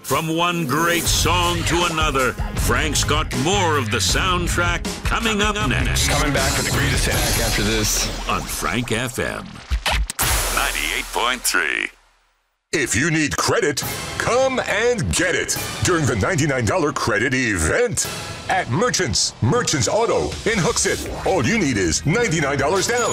From one great song to another, Frank's got more of the soundtrack coming up next. Coming back with the greatest hit after this. On Frank FM 98.3. If you need credit, come and get it during the $99 credit event at Merchants Auto in Hooksett. All you need is $99 down,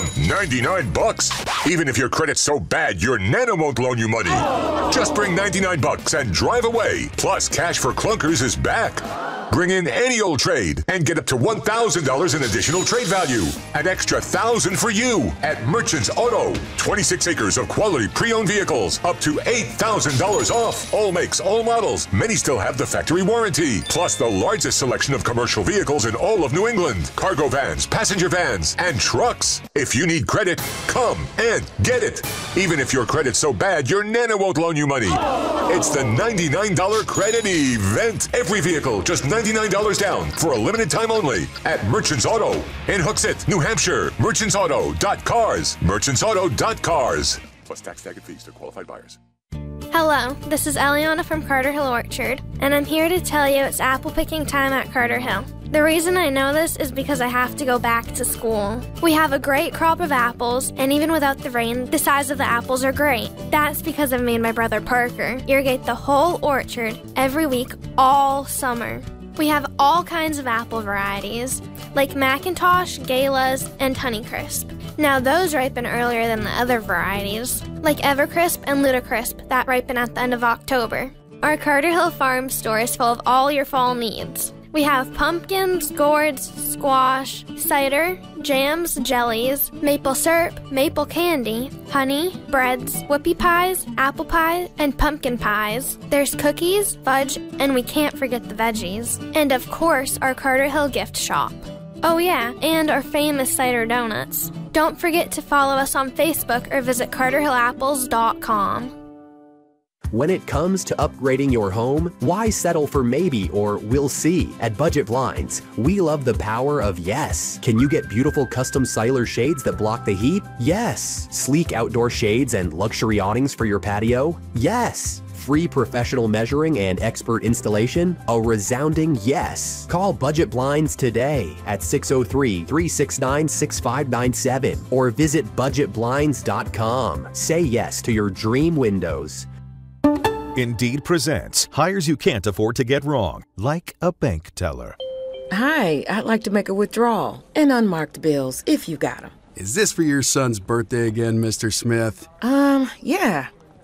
$99. Even if your credit's so bad, your Nana won't loan you money. Just bring $99 and drive away. Plus, Cash for Clunkers is back. Bring in any old trade and get up to $1,000 in additional trade value. An extra $1,000 for you at Merchants Auto. 26 acres of quality pre-owned vehicles, up to $8,000 off. All makes, all models. Many still have the factory warranty. Plus the largest selection of commercial vehicles in all of New England. Cargo vans, passenger vans, and trucks. If you need credit, come and get it. Even if your credit's so bad, your Nana won't loan you money. It's the $99 credit event. Every vehicle, just $99 down for a limited time only at Merchants Auto in Hooksett, New Hampshire. Merchantsauto.cars. Merchantsauto.cars. Plus tax, tag, and fees to qualified buyers. Hello, this is Eliana from Carter Hill Orchard, and I'm here to tell you it's apple picking time at Carter Hill. The reason I know this is because I have to go back to school. We have a great crop of apples, and even without the rain, the size of the apples are great. That's because I've made my brother Parker irrigate the whole orchard every week all summer. We have all kinds of apple varieties, like McIntosh, Galas, and Honeycrisp. Now those ripen earlier than the other varieties, like Evercrisp and Ludacrisp that ripen at the end of October. Our Carter Hill Farm store is full of all your fall needs. We have pumpkins, gourds, squash, cider, jams, jellies, maple syrup, maple candy, honey, breads, whoopie pies, apple pie, and pumpkin pies. There's cookies, fudge, and we can't forget the veggies. And of course, our Carter Hill gift shop. Oh yeah, and our famous cider donuts. Don't forget to follow us on Facebook or visit CarterHillApples.com. When it comes to upgrading your home, why settle for maybe or we'll see? At Budget Blinds, we love the power of yes. Can you get beautiful custom Siler shades that block the heat? Yes. Sleek outdoor shades and luxury awnings for your patio? Yes. Free professional measuring and expert installation? A resounding yes. Call Budget Blinds today at 603-369-6597 or visit budgetblinds.com. Say yes to your dream windows. Indeed presents hires you can't afford to get wrong, like a bank teller. Hi, I'd like to make a withdrawal and unmarked bills if you got them. Is this for your son's birthday again, Mr. Smith? Yeah.